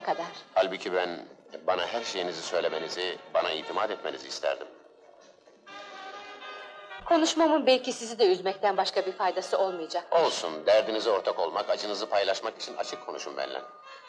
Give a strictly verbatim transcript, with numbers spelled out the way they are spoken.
kadar. Halbuki ben bana her şeyinizi söylemenizi, bana itimat etmenizi isterdim. Konuşmamın belki sizi de üzmekten başka bir faydası olmayacak. Olsun, derdinize ortak olmak, acınızı paylaşmak için açık konuşun benimle.